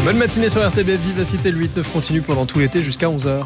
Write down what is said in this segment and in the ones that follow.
Bonne matinée sur RTBF Vivacité, le 8-9 continue pendant tout l'été jusqu'à 11h.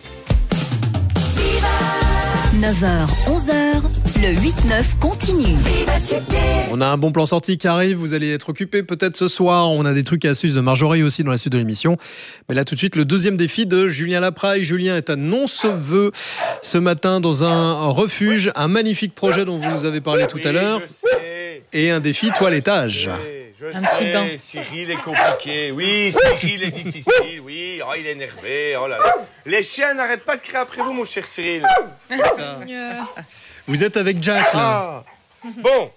9h, 11h, le 8-9 continue. On a un bon plan sorti qui arrive, vous allez être occupés peut-être ce soir. On a des trucs et astuces de Marjorie aussi dans la suite de l'émission. Mais là tout de suite, le deuxième défi de Julien Lapraille. Julien est à Nonceveux ce matin dans un refuge, un magnifique projet dont vous nous avez parlé tout à l'heure. Et un défi toilettage. Un petit bain. Cyril est compliqué. Oui, Cyril est difficile. Oui, oh, il est énervé. Oh là là. Les chiens n'arrêtent pas de crier après vous, mon cher Cyril. C'est ça. Vous êtes avec Jack, là. Bon.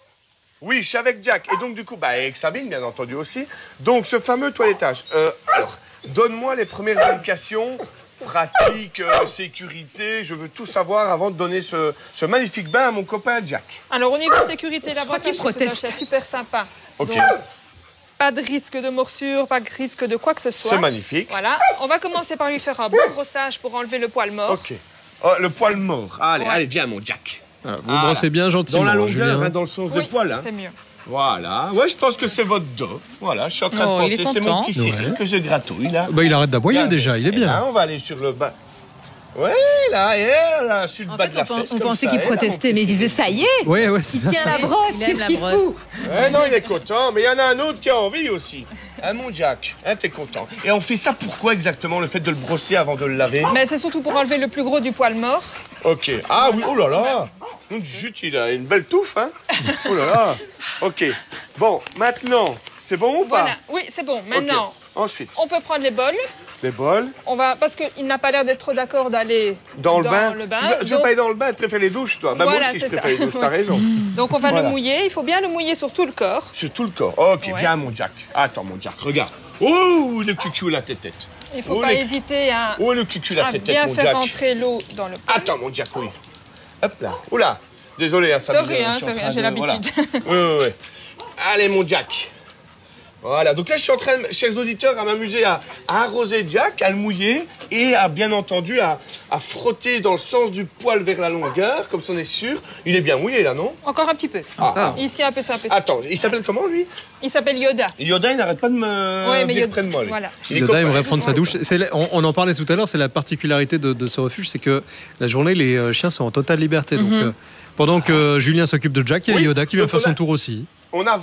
Oui, je suis avec Jack. Et donc, du coup, avec Sabine, bien entendu aussi. Donc, ce fameux toilettage. Alors, donne-moi les premières indications. Pratique, sécurité, je veux tout savoir avant de donner ce magnifique bain à mon copain Jack. Alors au niveau sécurité, l'avantage c'est super sympa. Ok. Donc, pas de risque de morsure, pas de risque de quoi que ce soit. C'est magnifique. Voilà, on va commencer par lui faire un bon brossage pour enlever le poil mort. Ok. Oh, le poil mort. Allez, allez, viens mon Jack. Voilà, vous brossez bien gentiment, dans la longueur, Julien. Hein, dans le sens de poil. Hein. C'est mieux. Voilà. Ouais, je pense que c'est votre dos. Voilà, je suis en train de penser. C'est mon petit Cyril que je gratouille là. Bah, il arrête d'aboyer déjà, il est bien. Là, on va aller sur le bas. Ouais, là, et là, sur le bas de la fesse. On pensait qu'il protestait, mais il disait ça y est. Ouais, il tient la brosse, qu'est-ce qu'il fout? Ouais, non, il est content, mais il y en a un autre qui a envie aussi. Hein, mon Jack, hein, t'es content. Et on fait ça pourquoi exactement, le fait de le brosser avant de le laver? Mais c'est surtout pour enlever le plus gros du poil mort. Ok. Ah oui, oh là là. Zut, il a une belle touffe, hein. Oh là là. Ok. Bon, maintenant, c'est bon ou pas? Voilà, oui, c'est bon. Maintenant, okay. Ensuite, on peut prendre les bols. Les bols. On va, parce qu'il n'a pas l'air d'être trop d'accord d'aller dans le bain. Tu veux pas aller dans le bain, tu préfères les douches, toi? Bah, voilà, moi aussi, je préfère les douches, t'as raison. Donc, on va le mouiller. Il faut bien le mouiller sur tout le corps. Sur tout le corps. Ok, viens, mon Jack. Attends, mon Jack, regarde. Oh, le cucu, la tête. Il faut pas hésiter à, le cucu, la tête, bien mon faire Jack. rentrer l'eau dans le pot. Attends, mon Jack, oui. Hop là. Oula. Désolé, hein, ça de rien, j'ai l'habitude. Voilà. Oui. Allez, mon Jack. Voilà, donc là je suis en train, chers auditeurs, à m'amuser à arroser Jack, à le mouiller et à, bien entendu, à frotter dans le sens du poil vers la longueur, comme ça on est sûr. Il est bien mouillé là, non? Encore un petit peu. Ici un peu ça, un peu ça. Attends, il s'appelle comment lui? Il s'appelle Yoda. Yoda, il n'arrête pas de me dire près de moi lui. Voilà. Yoda aimerait prendre sa douche. On en parlait tout à l'heure, c'est la particularité de ce refuge, c'est que la journée les chiens sont en totale liberté. Donc pendant que Julien s'occupe de Jack, il y a Yoda qui vient faire son tour aussi. On a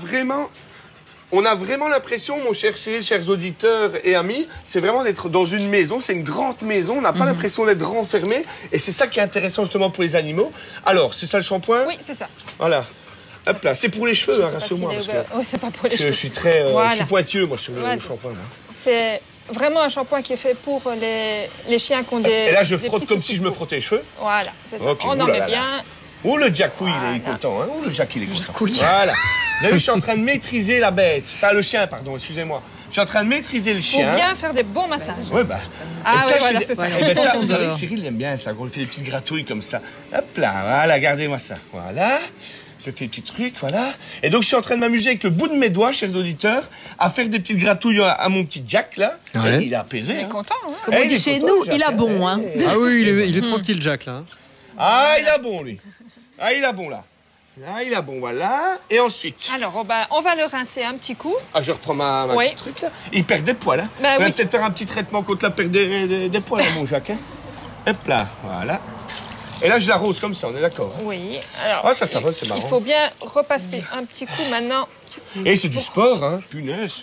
vraiment l'impression, mon cher Cyril, chers auditeurs et amis, c'est vraiment d'être dans une maison, c'est une grande maison, on n'a pas l'impression d'être renfermé, et c'est ça qui est intéressant justement pour les animaux. Alors, c'est ça le shampoing? Oui, c'est ça. Voilà. Hop là, c'est pour les cheveux, rassure-moi. Oui, c'est pas pour les cheveux. Je suis très je suis pointilleux, moi, sur le shampoing. C'est vraiment un shampoing qui est fait pour les chiens qui ont des... Et là, je frotte comme si je me frottais les cheveux? Voilà, c'est ça. Okay, on en met bien... Oh, le Jackou, il est content, hein. Oh, le Jack, il est content. Voilà. Là, je suis en train de maîtriser la bête. Enfin, le chien, pardon, excusez-moi. Je suis en train de maîtriser le chien. Pour bien faire des bons massages. Ouais, bah. Voilà, c'est ça. Vous savez, Cyril, il aime bien ça. On fait des petites gratouilles comme ça. Hop là, voilà, regardez-moi ça. Voilà. Je fais des petits trucs, voilà. Et donc, je suis en train de m'amuser avec le bout de mes doigts, chers auditeurs, à faire des petites gratouilles à mon petit Jack, là. Ouais. Et il est apaisé. Il est content, hein. Comme on dit chez nous, il a bon, hein. Ah oui, il est tranquille, Jack, là. Ah, il a bon, lui. Ah, il a bon, là. Ah, il a bon, voilà. Et ensuite? Alors, on va le rincer un petit coup. Ah, je reprends ma petite truc, là. Il perd des poils, hein. Bah, on va peut-être faire un petit traitement contre la perte des poils, hein, mon Jacques, hein. Hop là, voilà. Et là, je l'arrose comme ça, on est d'accord, hein. Oui. Alors, ça va, c'est marrant. Il faut bien repasser un petit coup maintenant. Et c'est du sport, hein, punaise.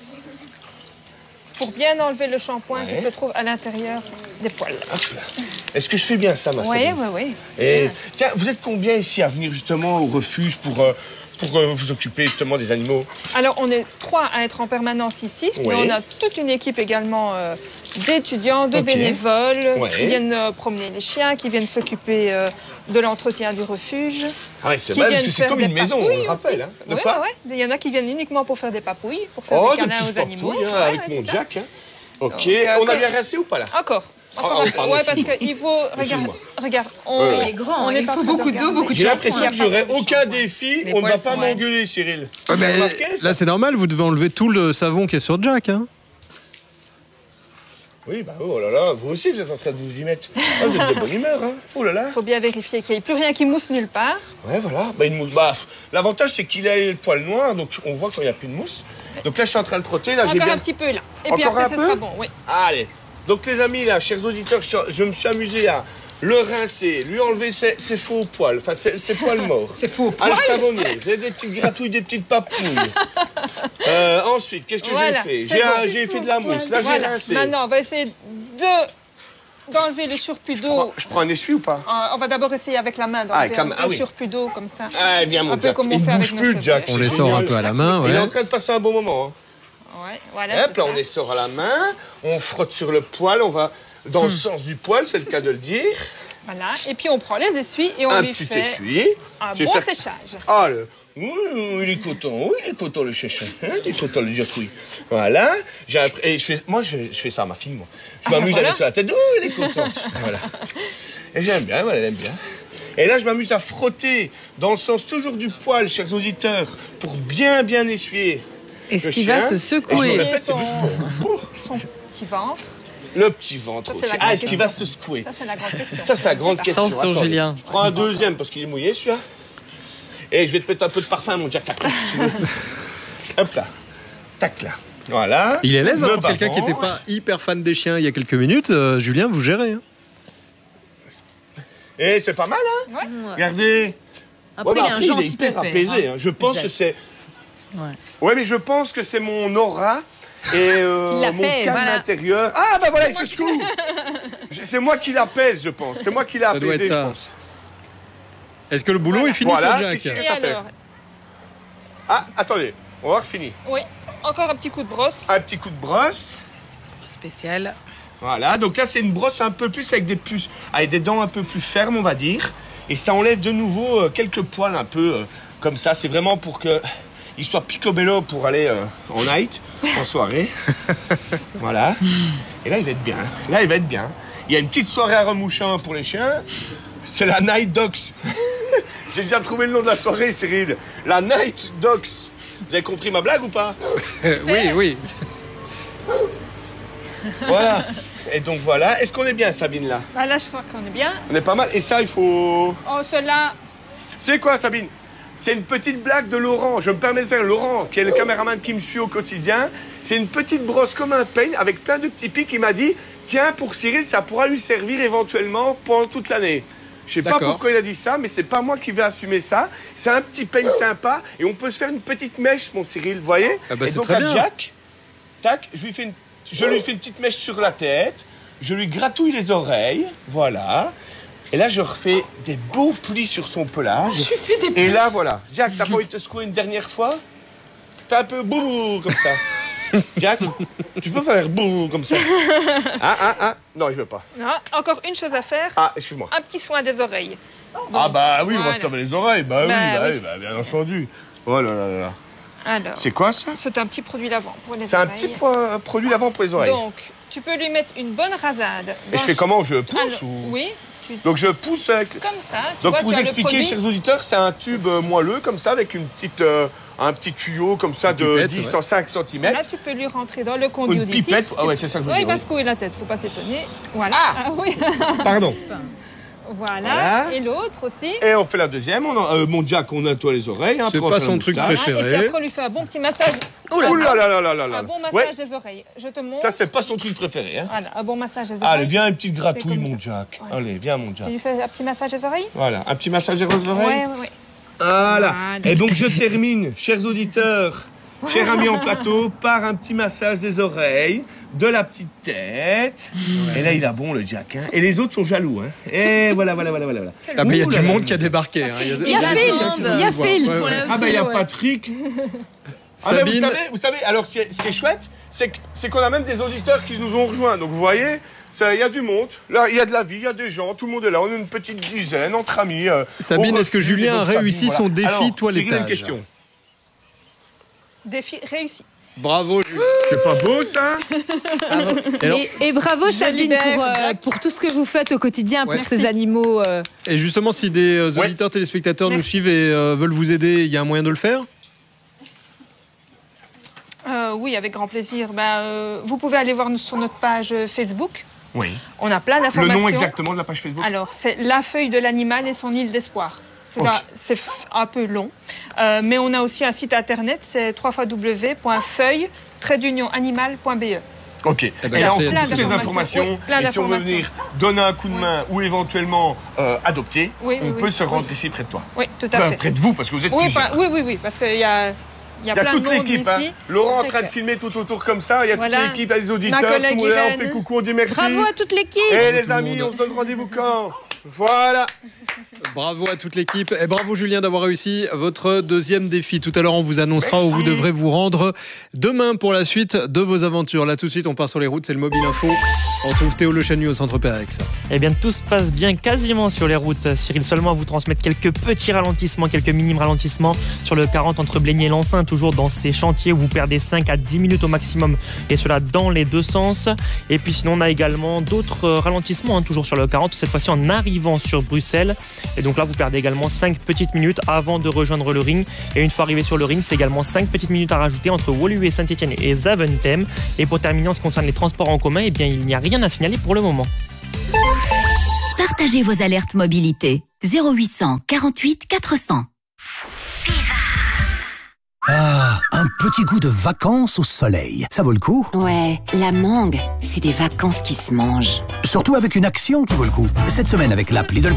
Pour bien enlever le shampoing qui se trouve à l'intérieur des poils. Est-ce que je fais bien ça, ma Sabine? Oui. Et tiens, vous êtes combien ici à venir justement au refuge pour vous occuper justement des animaux? Alors, on est 3 à être en permanence ici, mais on a toute une équipe également d'étudiants, de bénévoles qui viennent promener les chiens, qui viennent s'occuper de l'entretien du refuge. Ah oui, c'est vrai, parce que c'est comme une maison, on le rappelle. Hein. Oui, il y en a qui viennent uniquement pour faire des papouilles, pour faire des câlins aux animaux. Avec mon Jack. Hein. Ok, on a bien rincé ou pas là? Encore. Parce qu'il faut... Regarde, il est grand, il faut beaucoup d'eau, beaucoup de J'ai l'impression que j'aurai aucun défi, on ne va pas m'engueuler, Cyril. Mais là, c'est normal, vous devez enlever tout le savon qui est sur Jack, hein. Oui, bah oh là là, vous aussi vous êtes en train de vous y mettre. Ah, vous êtes de bonne humeur, hein. Oh là là. Faut bien vérifier qu'il n'y ait plus rien qui mousse nulle part. Ouais, voilà. Bah, une mousse. Bah, l'avantage, c'est qu'il a le poil noir, donc on voit quand il n'y a plus de mousse. Donc là, je suis en train de frotter. Là, Encore un petit peu, là. Et puis Encore après, un ce peu sera bon, oui. Allez. Donc, les amis, là, chers auditeurs, je me suis amusé à le rincer, lui enlever ses faux poils, enfin, ses poils morts. C'est faux poils. À le savonner, des petites gratouilles, des petites papouilles. Ensuite, qu'est-ce que j'ai fait? J'ai fait de la mousse. Là, j'ai rincé. Maintenant, on va essayer d'enlever le surplus d'eau. Je prends un essuie ou pas? On va d'abord essayer avec la main d'enlever le surplus d'eau comme ça. Ah, bien, mon un peu comme on fait avec nos cheveux. Jack. On les sort un peu à la main, ouais. Il est en train de passer un bon moment. Hein. Ouais, voilà. Hop, là, on les sort à la main, on frotte sur le poil, on va dans le sens du poil, c'est le cas de le dire. Voilà, et puis on prend les essuies et on lui fait un bon séchage. Ah, il est content le chéchon, hein, il est content le jacouille. Voilà, et je fais ça à ma fille, moi. Je m'amuse avec sur la tête, elle est contente. Voilà. Et j'aime bien, elle aime bien. Et là, je m'amuse à frotter dans le sens toujours du poil, chers auditeurs, pour bien essuyer. Est-ce qu'il va se secouer? Son petit ventre. Le petit ventre aussi. Est-ce qu'il va se secouer? Ça, c'est la grande question. Ça, c'est la grande question. Attention, Julien. Je prends un deuxième parce qu'il est mouillé, celui-là. Et je vais te mettre un peu de parfum, mon Jack, après, si tu veux. Hop là. Tac là. Voilà. Il est l'aise, hein, pour quelqu'un qui n'était pas hyper fan des chiens il y a quelques minutes. Julien, vous gérez. Hein. Et c'est pas mal, hein? Ouais. Regardez. Après, il est un gentil hyper apaisé. Hein. Je pense que c'est... Ouais, mais je pense que c'est mon aura... Et mon calme intérieur. Ah, bah voilà, il se secoue. C'est moi qui l'apaise, je pense. C'est moi qui l'ai apaisé, je pense. Est-ce que le boulot est fini sur Jack? Et alors? Ah, attendez, on va finir. Oui, encore un petit coup de brosse. Un petit coup de brosse. Spécial. Voilà, donc là, c'est une brosse un peu plus avec des dents un peu plus fermes, on va dire. Et ça enlève de nouveau quelques poils un peu comme ça. C'est vraiment pour que... il soit picobello pour aller en night, en soirée. Voilà. Et là, il va être bien. Là, il va être bien. Il y a une petite soirée à Remouchin pour les chiens. C'est la Night Dogs. J'ai déjà trouvé le nom de la soirée, Cyril. La Night Dogs. Vous avez compris ma blague ou pas? Oui. Voilà. Et donc, voilà. Est-ce qu'on est bien, Sabine, là? Bah là, je crois qu'on est bien. On est pas mal. Et ça, il faut... Oh, cela... C'est quoi, Sabine? C'est une petite blague de Laurent. Je me permets de faire Laurent, qui est le caméraman qui me suit au quotidien. C'est une petite brosse comme un peigne avec plein de petits pics. Il m'a dit, tiens, pour Cyril, ça pourra lui servir éventuellement pendant toute l'année. Je sais pas pourquoi il a dit ça, mais c'est pas moi qui vais assumer ça. C'est un petit peigne sympa et on peut se faire une petite mèche, mon Cyril, vous voyez? Ah bah et c'est donc très à bien. Jack, tac, je lui fais une petite mèche sur la tête. Je lui gratouille les oreilles, voilà. Et là, je refais des beaux plis sur son pelage. Je fais des plis. Et là, voilà. Jack, t'as pas envie de te secouer une dernière fois? Fais un peu bouh comme ça. Jack, tu peux faire bouh comme ça. Non, il veut pas. Non, encore une chose à faire. Ah, excuse-moi. Un petit soin des oreilles. Ah bah oui, on va voilà. se laver les oreilles. Bah oui, bien entendu. Oh là là là. Alors, c'est quoi ça? c'est un petit produit lavant pour les oreilles. C'est un petit produit lavant pour les oreilles. Donc, tu peux lui mettre une bonne rasade. Et je fais comment? Je pousse ou... Oui. Donc je pousse avec... Comme ça. Donc pour vous expliquer, chers auditeurs, c'est un tube moelleux comme ça, avec une petite, un petit tuyau comme ça de pipette, 10 en 5 cm. Là, tu peux lui rentrer dans le conduit auditif. Une pipette. Ah ouais, c'est ça que je veux dire. Oui, il va secouer la tête, faut pas s'étonner. Voilà. Ah oui. Pardon. Voilà. Et l'autre aussi. Et on fait la deuxième. Mon Jack, on nettoie les oreilles. C'est pas son truc préféré. Et puis après, on lui fait un bon petit massage. Ouh là là là là là là. Un bon massage des oreilles. Je te montre. Ça, c'est pas son truc préféré. Hein. Voilà, un bon massage des oreilles. Allez, viens, une petite gratouille, mon Jack. Ouais. Allez, viens, mon Jack. Tu lui fais un petit massage des oreilles? Voilà, un petit massage des oreilles. Oui. Voilà. Et donc, je termine, chers auditeurs, chers amis en plateau, par un petit massage des oreilles, de la petite tête. Ouais. Et là, il a bon, le Jack. Hein. Et les autres sont jaloux. Hein. Et voilà. Ah, mais il y a du monde qui a débarqué. Hein. Il y a Phil. Ah, bah, il y a Patrick. Sabine. Ah, vous savez, alors, ce qui est chouette, c'est qu'on a même des auditeurs qui nous ont rejoints. Donc, vous voyez, il y a du monde. Là, il y a de la vie, il y a des gens. Tout le monde est là. On est une petite dizaine entre amis. Sabine, est-ce que Julien a réussi son défi toilettage? Une question. Défi réussi. Bravo, Julien. C'est pas beau, ça? Bravo. Et bravo, Sabine, pour tout ce que vous faites au quotidien pour ces animaux. Et justement, si des auditeurs, téléspectateurs nous suivent et veulent vous aider, il y a un moyen de le faire? Oui, avec grand plaisir. Vous pouvez aller voir sur notre page Facebook. Oui. On a plein d'informations. Le nom exactement de la page Facebook? Alors, c'est La Feuille de l'Animal et son île d'espoir. C'est un peu long. Mais on a aussi un site internet, c'est www.feuille-animal.be. Ok. Et là, on trouve toutes les informations. Et si on veut venir donner un coup de main ou éventuellement adopter, on peut se rendre ici près de toi. Oui, tout à fait. Près de vous, parce que vous êtes plusieurs. Oui, parce qu'il y a... Il y a plein toute de monde l'équipe. ici. Laurent en train de filmer tout autour comme ça. Il y a toute l'équipe, il y a des auditeurs. Tout le monde est là, on fait coucou, on dit merci. Bravo à toute l'équipe. Et les amis, on se donne rendez-vous quand? Voilà. Bravo à toute l'équipe et bravo Julien d'avoir réussi votre deuxième défi. Tout à l'heure, on vous annoncera où vous devrez vous rendre demain pour la suite de vos aventures. Là, tout de suite, on part sur les routes. C'est le Mobile Info. On retrouve Théo Le Chanu au centre Pérex. Eh bien, tout se passe bien quasiment sur les routes. Cyril, seulement à vous transmettre quelques petits ralentissements, quelques minimes ralentissements sur le 40 entre Blénier et Lançin, toujours dans ces chantiers où vous perdez 5 à 10 minutes au maximum et cela dans les deux sens. Et puis sinon, on a également d'autres ralentissements, toujours sur le 40, cette fois-ci en arrivant sur Bruxelles. Et donc là, vous perdez également 5 petites minutes avant de rejoindre le ring. Et une fois arrivé sur le ring, c'est également 5 petites minutes à rajouter entre Woluwe, Saint-Etienne et Zaventem. Et pour terminer, en ce qui concerne les transports en commun, eh bien, il n'y a rien à signaler pour le moment. Partagez vos alertes mobilité. 0800 48 400. Ah, un petit goût de vacances au soleil. Ça vaut le coup? Ouais, la mangue, c'est des vacances qui se mangent. Surtout avec une action qui vaut le coup. Cette semaine avec l'app Lidl